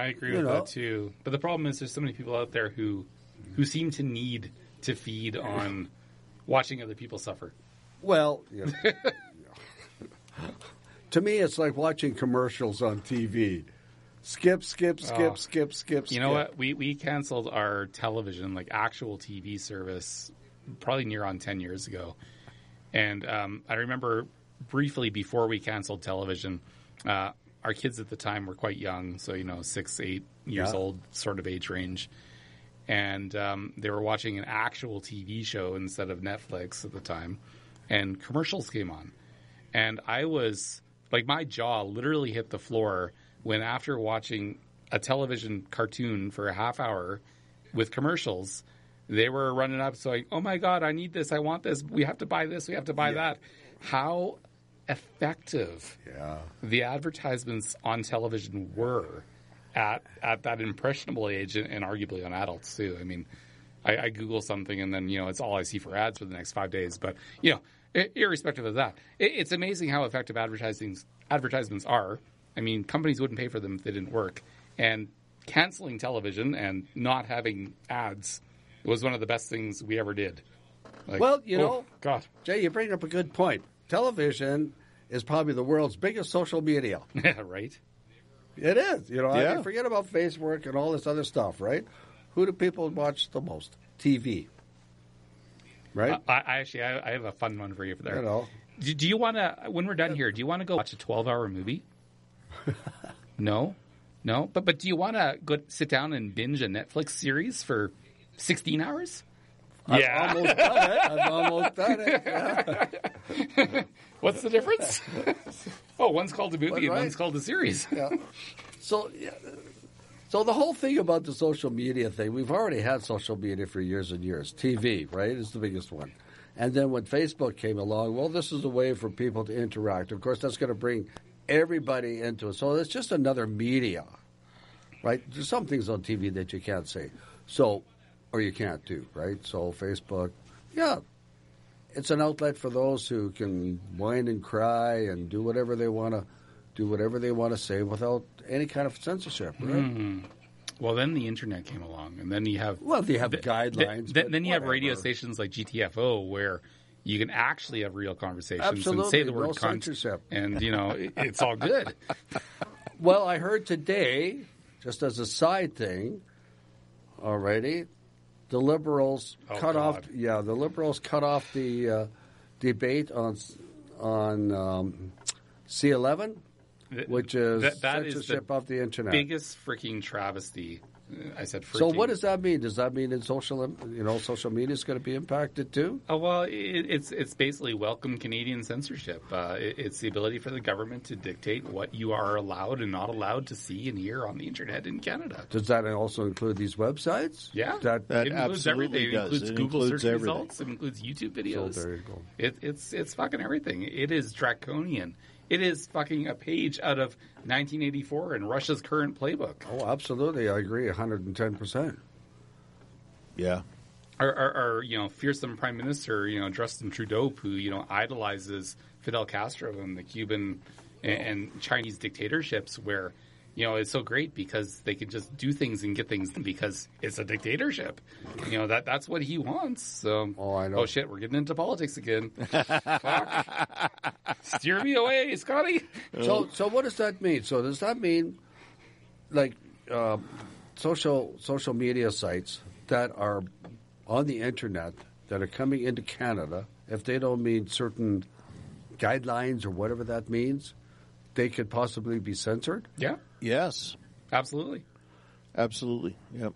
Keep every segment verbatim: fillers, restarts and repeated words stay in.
agree you with know. that too. But the problem is there's so many people out there who who seem to need to feed on watching other people suffer. Well, you know, to me, it's like watching commercials on T V. Skip, skip, skip, Oh. skip, skip, You know what? We we canceled our television, like actual T V service, probably near on ten years ago. And um, I remember briefly before we canceled television, uh, our kids at the time were quite young, so, you know, six, eight years Yeah. old sort of age range. And um, they were watching an actual T V show instead of Netflix at the time. And commercials came on. And I was, like, my jaw literally hit the floor when after watching a television cartoon for a half hour with commercials, they were running up saying, oh, my God, I need this. I want this. We have to buy this. We have to buy Yeah. that. How effective Yeah. the advertisements on television were at at that impressionable age and, and arguably on adults, too. I mean, I, I Google something and then, you know, it's all I see for ads for the next five days. But, you know, I- irrespective of that, it, it's amazing how effective advertising advertisements are. I mean, companies wouldn't pay for them if they didn't work. And canceling television and not having ads was one of the best things we ever did. Like, Well, you oh, know, God. Jay, you bring up a good point. Television is probably the world's biggest social media. Yeah, right? It is. You know, I Yeah. mean, forget about Facebook and all this other stuff, right? Who do people watch the most? T V. Right? I, I actually, I, I have a fun one for you for there. You know. Do, do you want to, when we're done here, do you want to go watch a twelve-hour movie? No? No? But but do you want to go sit down and binge a Netflix series for sixteen hours? I've almost done it. I've almost done it. Yeah. What's the difference? Oh, one's called a movie That's and right. one's called a series. Yeah. So, yeah. So the whole thing about the social media thing, we've already had social media for years and years. T V, right, is the biggest one. And then when Facebook came along, well, this is a way for people to interact. Of course, that's going to bring everybody into it. So it's just another media, right? There's some things on T V that you can't say. So, or you can't do, right? So Facebook, yeah, it's an outlet for those who can whine and cry and do whatever they want to do, whatever they want to say without any kind of censorship, right? Mm. Well, then the internet came along, and then you have Well, they have th- guidelines. th- but then you have whatever. radio stations like G T F O where you can actually have real conversations and Absolutely, say the no word cunt, censorship. and you know it, it's all good. Well, I heard today, just as a side thing, already, the Liberals Oh, cut God. off. Yeah, the Liberals cut off the uh, debate on on um, C eleven, which is That- that is the censorship of the internet. Biggest freaking travesty. I said freaking. So what does that mean? Does that mean in social, you know, social media is going to be impacted too? Oh, well, it, it's it's basically welcome Canadian censorship. Uh, it, it's the ability for the government to dictate what you are allowed and not allowed to see and hear on the internet in Canada. Does that also include these websites? Yeah, That, That it includes absolutely everything. It does. includes It Google includes search everything. results. It includes YouTube so videos. there you go. It, it's it's fucking everything. It is draconian. It is fucking a page out of nineteen eighty-four in Russia's current playbook. Oh, absolutely. I agree, one hundred ten percent. Yeah. Our, our, our, you know, fearsome prime minister, you know, Justin Trudeau, who, you know, idolizes Fidel Castro and the Cuban and, and Chinese dictatorships where, you know, it's so great because they can just do things and get things done because it's a dictatorship. You know, that that's what he wants. So, Oh, I know. Oh, shit, we're getting into politics again. Fuck. Steer me away, Scotty. So, so what does that mean? So, does that mean, like, uh, social social media sites that are on the internet that are coming into Canada, if they don't meet certain guidelines or whatever that means, they could possibly be censored? Yeah, Yes. absolutely. Absolutely. Yep.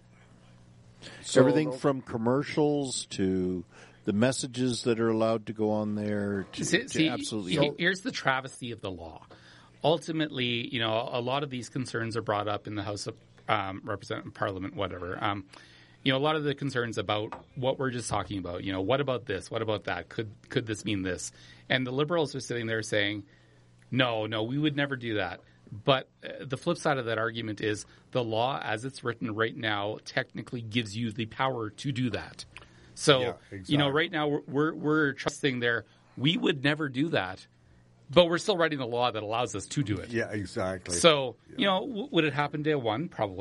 So- Everything from commercials to the messages that are allowed to go on there to, See, to see, absolutely. he- here's the travesty of the law. Ultimately, you know, a lot of these concerns are brought up in the House of um, Representatives, Parliament, whatever. Um, you know, a lot of the concerns about what we're just talking about. You know, what about this? What about that? Could could this mean this? And the Liberals are sitting there saying, no, no, we would never do that. But uh, the flip side of that argument is the law, as it's written right now, technically gives you the power to do that. So, Yeah, you know, exactly. right now we're, we're we're trusting there. We would never do that, but we're still writing a law that allows us to do it. Yeah, exactly. So, you know, w- would it happen day one? Probably.